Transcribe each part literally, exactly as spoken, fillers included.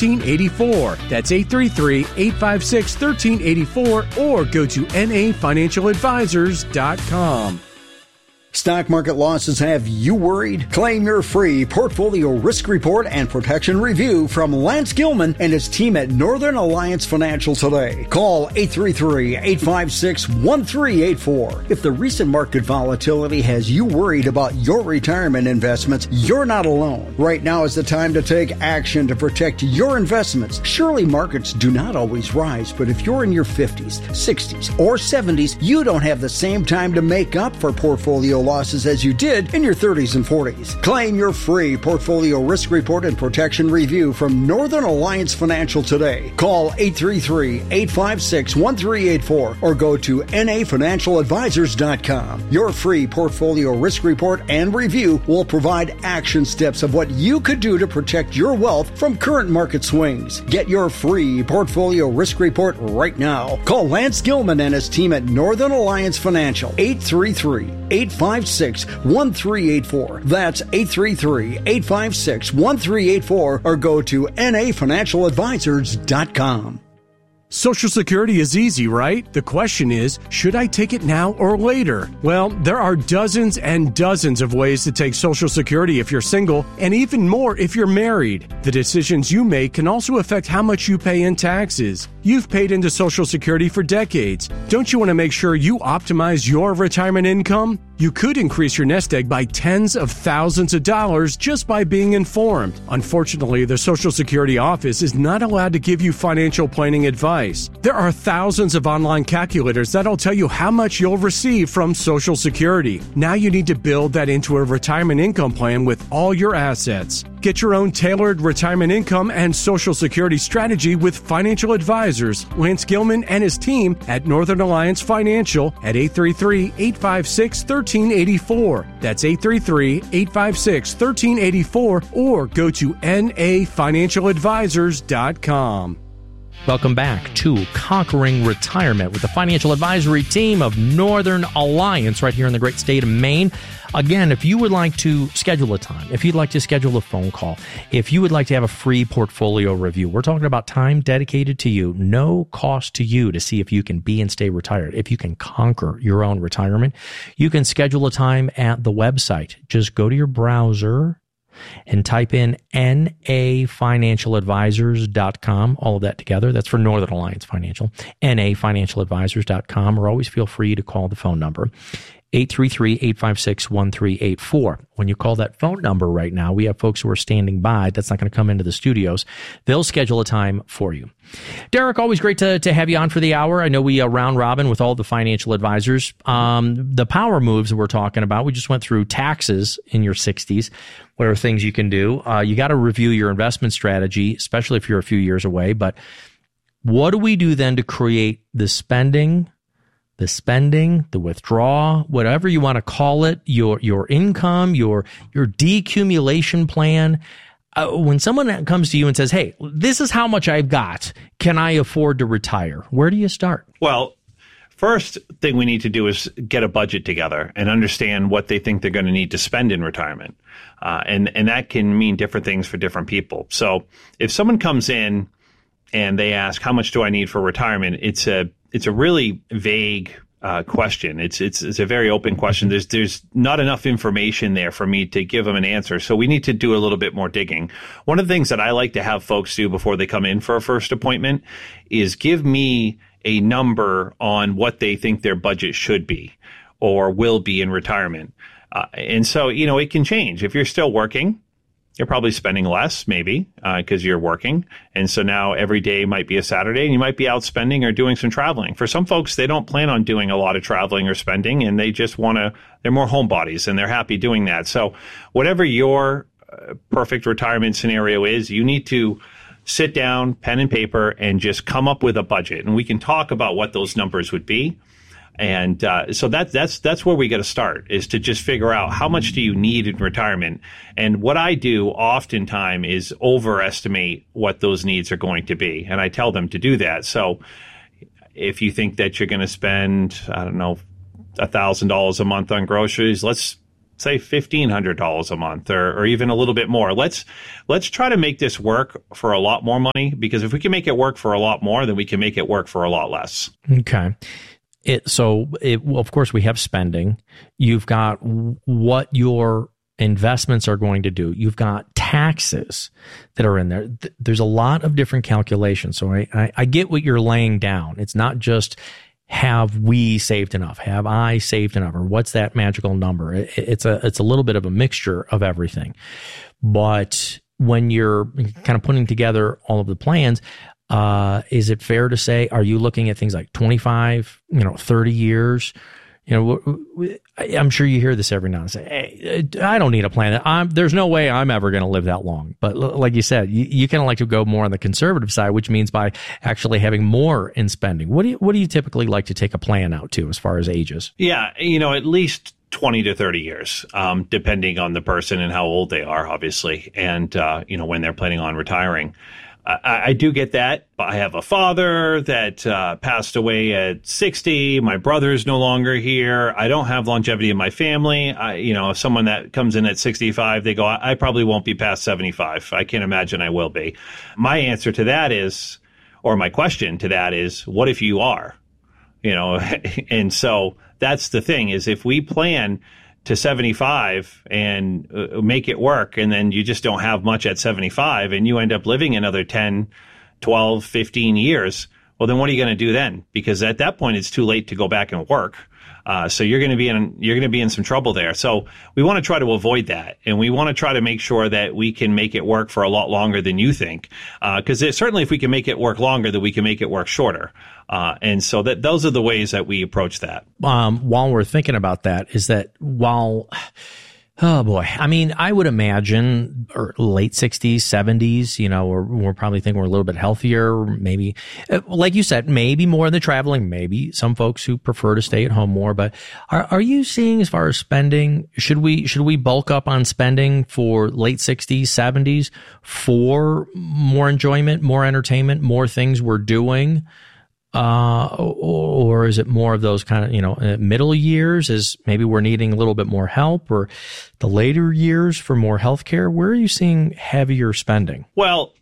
one three eight four. That's eight three three, eight five six, one three eight four or go to N A financial advisors dot com. Stock market losses have you worried? Claim your free portfolio risk report and protection review from Lance Gilman and his team at Northern Alliance Financial today. Call eight three three, eight five six, one three eight four. If the recent market volatility has you worried about your retirement investments, you're not alone. Right now is the time to take action to protect your investments. Surely markets do not always rise, but if you're in your fifties, sixties, or seventies, you don't have the same time to make up for portfolio losses as you did in your thirties and forties. Claim your free portfolio risk report and protection review from Northern Alliance Financial today. Call eight three three, eight five six, one three eight four or go to N A financial advisors dot com. Your free portfolio risk report and review will provide action steps of what you could do to protect your wealth from current market swings. Get your free portfolio risk report right now. Call Lance Gilman and his team at Northern Alliance Financial. eight three three, eight five six, one three eight four. That's eight three three, eight five six, one three eight four or go to N A financial advisors dot com. Social Security is easy, right? The question is, should I take it now or later? Well, there are dozens and dozens of ways to take Social Security if you're single, and even more if you're married. The decisions you make can also affect how much you pay in taxes. You've paid into Social Security for decades. Don't you want to make sure you optimize your retirement income? You could increase your nest egg by tens of thousands of dollars just by being informed. Unfortunately, the Social Security office is not allowed to give you financial planning advice. There are thousands of online calculators that'll tell you how much you'll receive from Social Security. Now you need to build that into a retirement income plan with all your assets. Get your own tailored retirement income and Social Security strategy with financial advisors Lance Gilman and his team at Northern Alliance Financial at eight three three, eight five six, one three eight four. That's eight three three, eight five six, one three eight four or go to N A financial advisors dot com. Welcome back to Conquering Retirement with the financial advisory team of Northern Alliance right here in the great state of Maine. Again, if you would like to schedule a time, if you'd like to schedule a phone call, if you would like to have a free portfolio review, we're talking about time dedicated to you, no cost to you to see if you can be and stay retired, if you can conquer your own retirement. You can schedule a time at the website. Just go to your browser and type in N A financial advisors dot com, all of that together. That's for Northern Alliance Financial, N A financial advisors dot com, or always feel free to call the phone number, eight three three, eight five six, one three eight four. When you call that phone number right now, we have folks who are standing by. That's not going to come into the studios. They'll schedule a time for you. Derek, always great to, to have you on for the hour. I know we uh, round robin with all the financial advisors. Um, the power moves that we're talking about, we just went through taxes in your sixties. What are things you can do? Uh, you got to review your investment strategy, especially if you're a few years away. But what do we do then to create the spending, the spending, the withdrawal, whatever you want to call it, your your income, your your decumulation plan? Uh, when someone comes to you and says, hey, this is how much I've got, can I afford to retire? Where do you start? Well, first thing we need to do is get a budget together and understand what they think they're going to need to spend in retirement. Uh, and, and that can mean different things for different people. So if someone comes in and they ask, how much do I need for retirement? It's a, it's a really vague Uh, question. It's it's it's a very open question. There's there's not enough information there for me to give them an answer. So we need to do a little bit more digging. One of the things that I like to have folks do before they come in for a first appointment is give me a number on what they think their budget should be or will be in retirement. Uh, and so, you know, it can change. If you're still working, you're probably spending less, maybe, because uh, you're working. And so now every day might be a Saturday and you might be out spending or doing some traveling. For some folks, they don't plan on doing a lot of traveling or spending, and they just want to, they're more homebodies and they're happy doing that. So whatever your uh, perfect retirement scenario is, you need to sit down, pen and paper, and just come up with a budget. And we can talk about what those numbers would be. And uh, so that, that's that's where we got to start, is to just figure out how much do you need in retirement. And what I do oftentimes is overestimate what those needs are going to be. And I tell them to do that. So if you think that you're going to spend, I don't know, one thousand dollars a month on groceries, let's say fifteen hundred dollars a month or, or even a little bit more. Let's let's try to make this work for a lot more money, because if we can make it work for a lot more, then we can make it work for a lot less. Okay. It, so, it, well, of course, we have spending. You've got what your investments are going to do. You've got taxes that are in there. There's a lot of different calculations. So I, I, I get what you're laying down. It's not just have we saved enough? Have I saved enough? Or what's that magical number? It, it's a it's a little bit of a mixture of everything. But when you're kind of putting together all of the plans, uh, is it fair to say, are you looking at things like twenty-five, you know, thirty years? You know, I'm sure you hear this every now and then. Say, hey, I don't need a plan. I'm, there's no way I'm ever going to live that long. But like you said, you, you kind of like to go more on the conservative side, which means by actually having more in spending. What do you, what do you typically like to take a plan out to as far as ages? Yeah, you know, at least twenty to thirty years, um, depending on the person and how old they are, obviously, and, uh, you know, when they're planning on retiring. I, I do get that. I have a father that uh, passed away at sixty. My brother's no longer here. I don't have longevity in my family. I, you know, if someone that comes in at sixty-five, they go, I, I probably won't be past seventy-five. I can't imagine I will be. My answer to that is, or my question to that is, what if you are? You know, and so that's the thing is if we plan to seventy-five and uh, make it work, and then you just don't have much at seventy-five and you end up living another ten, twelve, fifteen years, well, then what are you going to do then? Because at that point, it's too late to go back and work. Uh, so you're going to be in you're going to be in some trouble there. So we want to try to avoid that, and we want to try to make sure that we can make it work for a lot longer than you think. Because uh, certainly, if we can make it work longer, then we can make it work shorter. Uh, and so that those are the ways that we approach that. Um, while we're thinking about that, is that while. Oh boy. I mean, I would imagine or late sixties, seventies, you know, we're, we're probably thinking we're a little bit healthier. Maybe, like you said, maybe more of the traveling, maybe some folks who prefer to stay at home more. But are, are you seeing as far as spending, should we, should we bulk up on spending for late sixties, seventies for more enjoyment, more entertainment, more things we're doing? Uh, or is it more of those kind of, you know, middle years is maybe we're needing a little bit more help, or the later years for more healthcare? Where are you seeing heavier spending? Well,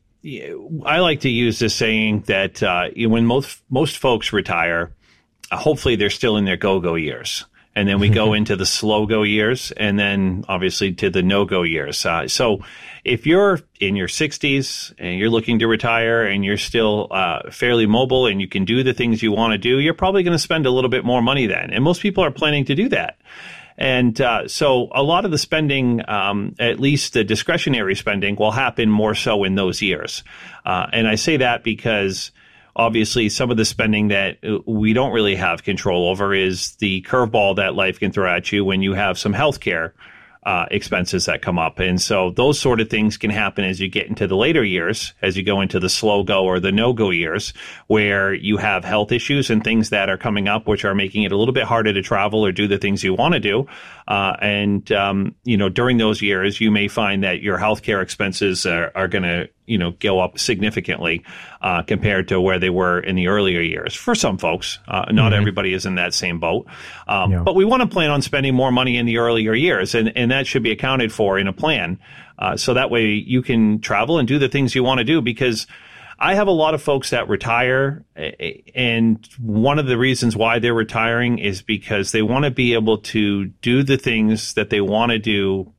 I like to use this saying that uh, when most most folks retire, uh, hopefully they're still in their go-go years. And then we go into the slow-go years, and then obviously to the no-go years. Uh, so if you're in your sixties and you're looking to retire and you're still uh, fairly mobile and you can do the things you want to do, you're probably going to spend a little bit more money then. And most people are planning to do that. And uh, so a lot of the spending, um, at least the discretionary spending, will happen more so in those years. Uh, and I say that because obviously, some of the spending that we don't really have control over is the curveball that life can throw at you when you have some healthcare uh, expenses that come up. And so those sort of things can happen as you get into the later years, as you go into the slow go or the no go years, where you have health issues and things that are coming up, which are making it a little bit harder to travel or do the things you want to do. Uh, and, um, you know, during those years, you may find that your healthcare expenses are, are going to, you know, go up significantly uh, compared to where they were in the earlier years. For some folks, uh, not mm-hmm. everybody is in that same boat. Um, yeah. But we want to plan on spending more money in the earlier years, and, and that should be accounted for in a plan. Uh, so that way you can travel and do the things you want to do, because I have a lot of folks that retire, and one of the reasons why they're retiring is because they want to be able to do the things that they want to do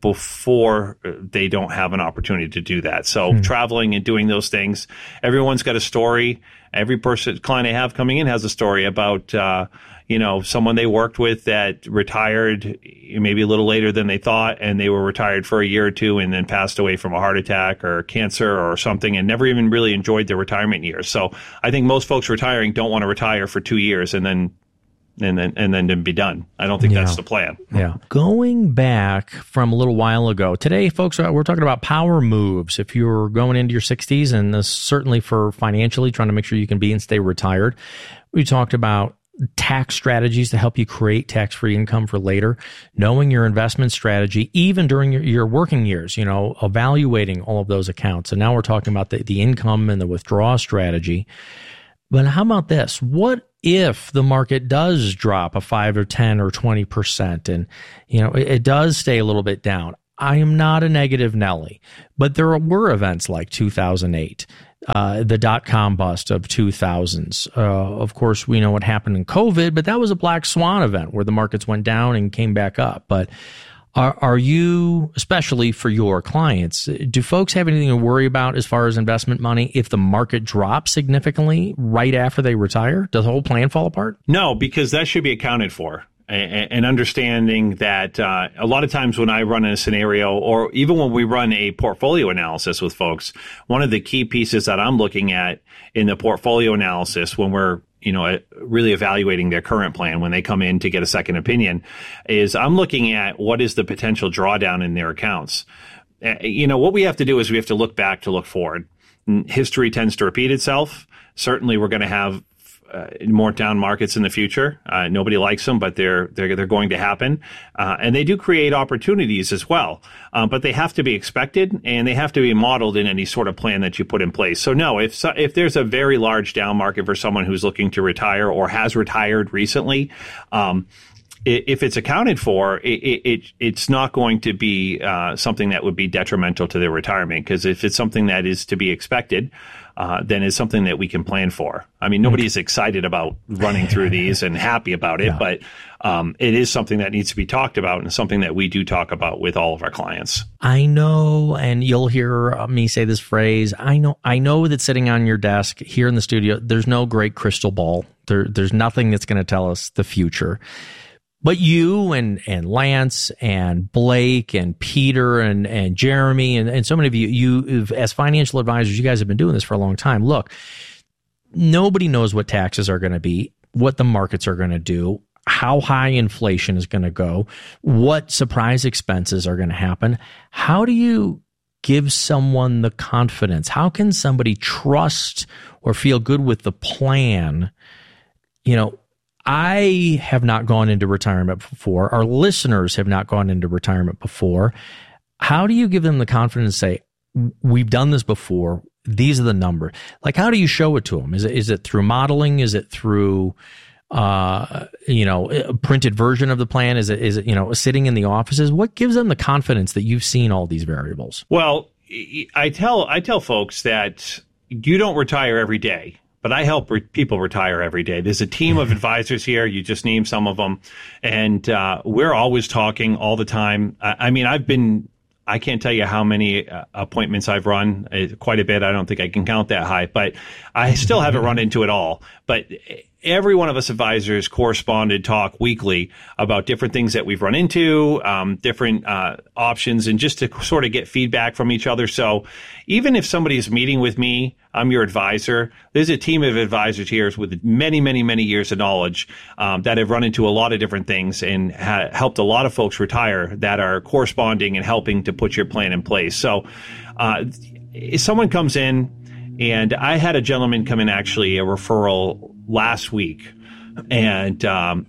before they don't have an opportunity to do that. So mm. traveling and doing those things, everyone's got a story. Every person, client I have coming in has a story about, uh, you know, someone they worked with that retired maybe a little later than they thought, and they were retired for a year or two and then passed away from a heart attack or cancer or something, and never even really enjoyed their retirement years. So I think most folks retiring don't want to retire for two years and then and then and then to be done. I don't think yeah. that's the plan. Yeah. Going back from a little while ago, today, folks, we're talking about power moves. If you're going into your sixties, and this certainly for financially trying to make sure you can be and stay retired, we talked about tax strategies to help you create tax-free income for later, knowing your investment strategy, even during your, your working years, you know, evaluating all of those accounts. And now we're talking about the, the income and the withdrawal strategy. But how about this? What if the market does drop a five or ten or twenty percent and, you know, it, it does stay a little bit down, I am not a negative Nelly, but there were events like two thousand eight, uh, the dot-com bust of two thousands. Uh, of course, we know what happened in COVID, but that was a black swan event where the markets went down and came back up. But are, are you, especially for your clients, do folks have anything to worry about as far as investment money if the market drops significantly right after they retire? Does the whole plan fall apart? No, because that should be accounted for. And understanding that uh, a lot of times when I run in a scenario, or even when we run a portfolio analysis with folks, one of the key pieces that I'm looking at in the portfolio analysis when we're, you know, really evaluating their current plan when they come in to get a second opinion is I'm looking at what is the potential drawdown in their accounts. Uh, you know, what we have to do is we have to look back to look forward. History tends to repeat itself. Certainly, we're going to have Uh, more down markets in the future. Uh, nobody likes them, but they're they're they're going to happen, uh, and they do create opportunities as well. Um, but they have to be expected, and they have to be modeled in any sort of plan that you put in place. So no, if so, if there's a very large down market for someone who's looking to retire or has retired recently, um, if it's accounted for, it, it it's not going to be uh, something that would be detrimental to their retirement. Because if it's something that is to be expected, uh, then it's something that we can plan for. I mean, nobody is excited about running through these and happy about it, yeah. but um, it is something that needs to be talked about and something that we do talk about with all of our clients. I know, and you'll hear me say this phrase. I know, I know that sitting on your desk here in the studio, there's no great crystal ball. There, there's nothing that's going to tell us the future. But you and, and Lance and Blake and Peter and, and Jeremy and, and so many of you, you as financial advisors, you guys have been doing this for a long time. Look, nobody knows what taxes are going to be, what the markets are going to do, how high inflation is going to go, what surprise expenses are going to happen. How do you give someone the confidence? How can somebody trust or feel good with the plan? You know, I have not gone into retirement before. Our listeners have not gone into retirement before. How do you give them the confidence to say, we've done this before, these are the numbers? Like, how do you show it to them? Is it, is it through modeling? Is it through, uh, you know, a printed version of the plan? Is it, is it, you know, sitting in the offices? What gives them the confidence that you've seen all these variables? Well, I tell, I tell folks that you don't retire every day. But I help re- people retire every day. There's a team of advisors here. You just named some of them. And uh, we're always talking all the time. I, I mean, I've been, I can't tell you how many uh, appointments I've run. Uh, quite a bit. I don't think I can count that high. But I still haven't run into it all. But every one of us advisors corresponded, talk weekly about different things that we've run into, um, different uh, options, and just to sort of get feedback from each other. So even if somebody's meeting with me, I'm your advisor. There's a team of advisors here with many, many, many years of knowledge um, that have run into a lot of different things and ha- helped a lot of folks retire that are corresponding and helping to put your plan in place. So uh, if someone comes in, and I had a gentleman come in, actually, a referral last week, and um,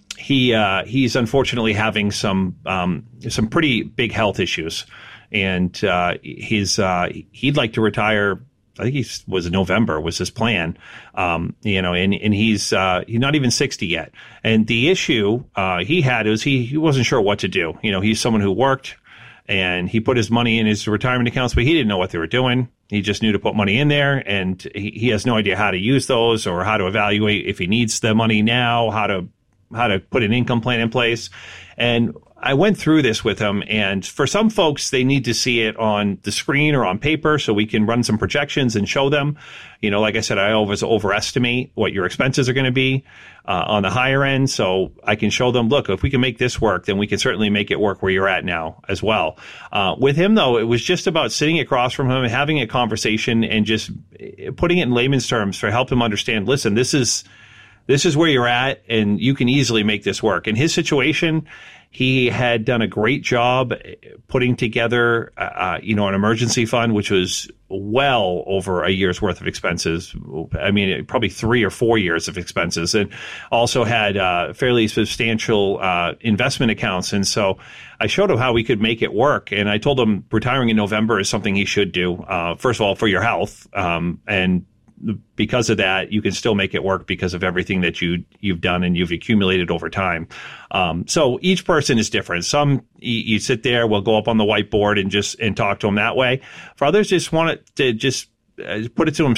he uh, he's unfortunately having some um, some pretty big health issues, and uh, he's uh, he'd like to retire. I think he was in November was his plan, um, you know, and, and he's uh, he's not even sixty yet. And the issue uh, he had was he, he wasn't sure what to do. You know, he's someone who worked and he put his money in his retirement accounts, but he didn't know what they were doing. He just knew to put money in there, and he, he has no idea how to use those or how to evaluate if he needs the money now, how to how to put an income plan in place. And I went through this with him, and for some folks, they need to see it on the screen or on paper so we can run some projections and show them. You know, like I said, I always overestimate what your expenses are going to be uh, on the higher end, so I can show them, look, if we can make this work, then we can certainly make it work where you're at now as well. Uh, with him, though, it was just about sitting across from him, having a conversation, and just putting it in layman's terms to help him understand, listen, this is this is where you're at, and you can easily make this work. In his situation, he had done a great job putting together, uh, you know, an emergency fund, which was well over a year's worth of expenses. I mean, probably three or four years of expenses, and also had uh, fairly substantial uh, investment accounts. And so I showed him how we could make it work. And I told him retiring in November is something he should do, uh, first of all, for your health, um, and because of that, you can still make it work because of everything that you, you've done and you've accumulated over time. Um, so each person is different. Some you, you sit there, we'll go up on the whiteboard and just and talk to them that way. For others, just want it to just uh, put it to them